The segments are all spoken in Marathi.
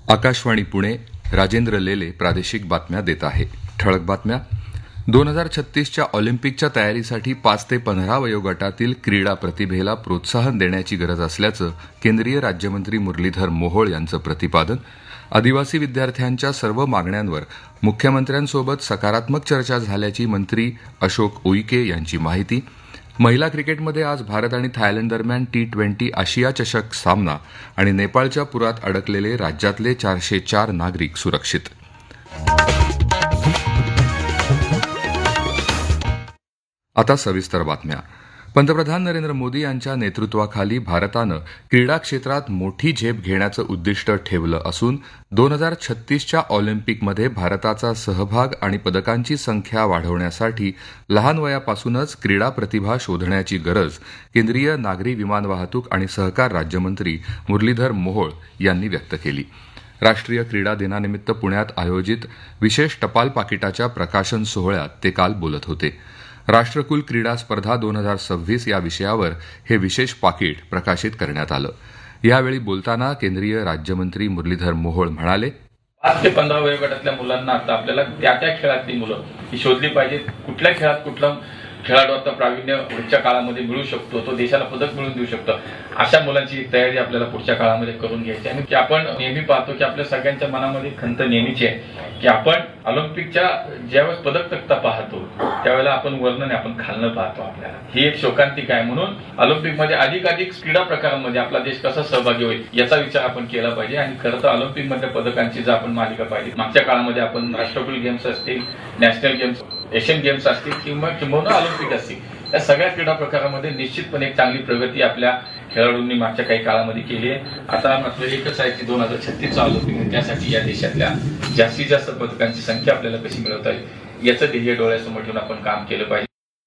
आकाशवाणी पुणे, राजेंद्र लेले प्रादेशिक बातम्या देत आहे. ठळक बातम्या. 2036च्या ऑलिम्पिकच्या तयारीसाठी 5 ते 15 वयोगटातील क्रीडा प्रतिभेला प्रोत्साहन देण्याची गरज असल्याचं केंद्रीय राज्यमंत्री मुरलीधर मोहोळ यांचं प्रतिपादन. आदिवासी विद्यार्थ्यांच्या सर्व मागण्यांवर मुख्यमंत्र्यांसोबत सकारात्मक चर्चा झाल्याची मंत्री अशोक उईके यांची माहिती. महिला क्रिकेटमध्ये आज भारत आणि थायलंड दरम्यान T20 आशिया चषक सामना आणि नेपाळच्या पुरात अडकलेले राज्यातले 404 नागरिक सुरक्षित. आता सविस्तर बातम्या. पंतप्रधान नरेंद्र मोदी यांच्या नेतृत्वाखाली भारतानं क्रीडा क्षेत्रात मोठी झेप घेण्याचं उद्दिष्ट ठेवलं असून 2036च्या ऑलिम्पिकमध्ये भारताचा सहभाग आणि पदकांची संख्या वाढवण्यासाठी लहान वयापासूनच क्रीडा प्रतिभा शोधण्याची गरज केंद्रीय नागरी विमान वाहतूक आणि सहकार राज्यमंत्री मुरलीधर मोहोळ यांनी व्यक्त केली. राष्ट्रीय क्रीडा दिनानिमित्त पुण्यात आयोजित विशेष टपाल पाकिटाच्या प्रकाशन सोहळ्यात ते काल बोलत होते. राष्ट्रकुल क्रीडा स्पर्धा 2026 या विषयावर हे विशेष पाकिट प्रकाशित करण्यात आलं. यावेळी बोलताना केंद्रीय राज्यमंत्री मुरलीधर मोहोळ म्हणाले, 5 ते 15 वयोगटातल्या मुलांना आता आपल्याला त्या खेळातली मुलं ही शोधली पाहिजेत. कुठल्या खेळात कुठला खेळाडू आता प्रावीण्य पुढच्या काळामध्ये मिळू शकतो, तो देशाला पदक मिळवून देऊ शकतो, अशा मुलांची तयारी आपल्याला पुढच्या काळामध्ये करून घ्यायची. आणि की आपण नेहमी पाहतो की आपल्या सगळ्यांच्या मनामध्ये खंत नेहमीची आहे की आपण ऑलिम्पिकच्या ज्यावेळेस पदक तक्ता पाहतो त्यावेळेला आपण वरनं आपण खालनं पाहतो. आपल्याला ही एक शोकांतिका आहे. म्हणून ऑलिम्पिकमध्ये अधिकाधिक क्रीडा प्रकारांमध्ये आपला देश कसा सहभागी होईल याचा विचार आपण केला पाहिजे. आणि खरं तर ऑलिम्पिकमधल्या पदकांची जर आपण मालिका पाहिली, मागच्या काळामध्ये आपण राष्ट्रकुल गेम्स असतील, नॅशनल गेम्स, एशियन गेम्स असतील किंवा ऑलिम्पिक असतील, या सगळ्या क्रीडा प्रकारामध्ये निश्चितपणे एक चांगली प्रगती आपल्या खेळाडूंनी मागच्या काही काळामध्ये केली आहे. आता मात्र एकच आहे की 2036चा ऑलिम्पिक, त्यासाठी या देशातल्या जास्तीत जास्त पदकांची संख्या आपल्याला कशी मिळवता येईल याचं ध्येय डोळ्यासमोर ठेवून आपण काम केलं पाहिजे.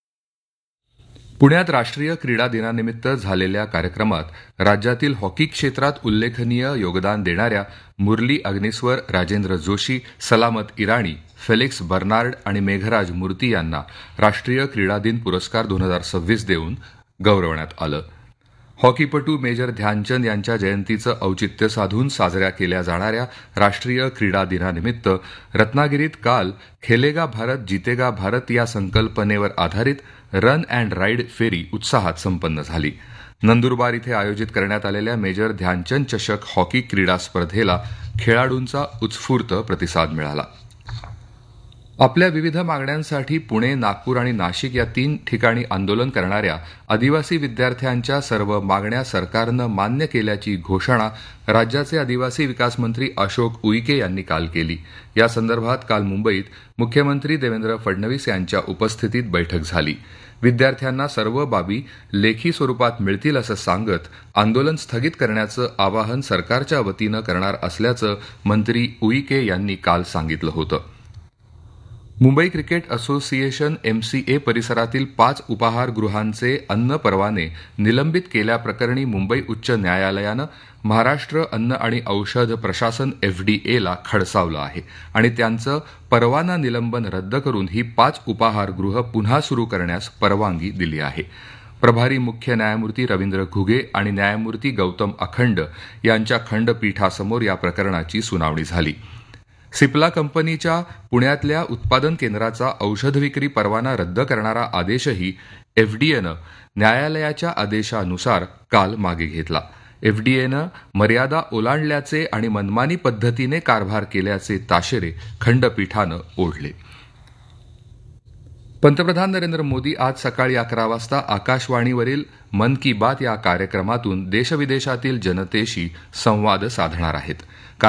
पुण्यात राष्ट्रीय क्रीडा दिनानिमित्त झालेल्या कार्यक्रमात राज्यातील हॉकी क्षेत्रात उल्लेखनीय योगदान देणाऱ्या मुरली अग्निस्वर, राजेंद्र जोशी, सलामत इराणी, फेलिक्स बर्नार्ड आणि मेघराज मूर्ती यांना राष्ट्रीय क्रीडा दिन पुरस्कार 2026 देऊन गौरवण्यात आलं. हॉकीपटू मेजर ध्यानचंद यांच्या जयंतीचं औचित्य साधून साजऱ्या केल्या जाणाऱ्या राष्ट्रीय क्रीडा दिनानिमित्त रत्नागिरीत काल खेलेगा भारत जीतेगा भारत या संकल्पनेवर आधारित रन अँड राईड फेरी उत्साहात संपन्न झाली. नंदुरबार इथे आयोजित करण्यात आलेल्या मेजर ध्यानचंद चषक हॉकी क्रीडा स्पर्धेला खेळाडूंचा उत्स्फूर्त प्रतिसाद मिळाला. आपल्या विविध मागण्यांसाठी पुणे, नागपूर आणि नाशिक या 3 ठिकाणी आंदोलन करणाऱ्या आदिवासी विद्यार्थ्यांच्या सर्व मागण्या सरकारनं मान्य केल्याची घोषणा राज्याचे आदिवासी विकास मंत्री अशोक उईके यांनी काल केली. या संदर्भात काल मुंबईत मुख्यमंत्री देवेंद्र फडणवीस यांच्या उपस्थितीत बैठक झाली. विद्यार्थ्यांना सर्व बाबी लेखी स्वरूपात मिळतील असं सांगत आंदोलन स्थगित करण्याचं आवाहन सरकारच्या वतीनं करणार असल्याचं मंत्री उईके यांनी काल सांगितलं होतं. मुंबई क्रिकेट असोसिएशन MCA परिसरातील 5 उपाहारगृहांचे अन्न परवाने निलंबित केल्याप्रकरणी मुंबई उच्च न्यायालयानं महाराष्ट्र अन्न आणि औषध प्रशासन FDAला खडसावलं आहे आणि त्यांचं परवाना निलंबन रद्द करून ही 5 उपाहारगृह पुन्हा सुरू करण्यास परवानगी दिली आहे. प्रभारी मुख्य न्यायमूर्ती रवींद्र घुगे आणि न्यायमूर्ती गौतम अखंड यांच्या खंडपीठासमोर या प्रकरणाची सुनावणी झाली. सिप्ला कंपनीच्या पुण्यातल्या उत्पादन केंद्राचा औषध विक्री परवाना रद्द करणारा आदेशही FDAनं न्यायालयाच्या आदेशानुसार काल मागे घेतला. FDAनं मर्यादा ओलांडल्याचे आणि मनमानी पद्धतीने कारभार केल्याचे ताशेरे खंडपीठानं ओढले. पंतप्रधान नरेंद्र मोदी आज सकाळी 11 वाजता आकाशवाणीवरील मन की बात या कार्यक्रमातून देशविदेशातील जनतेशी संवाद साधणार आहेत.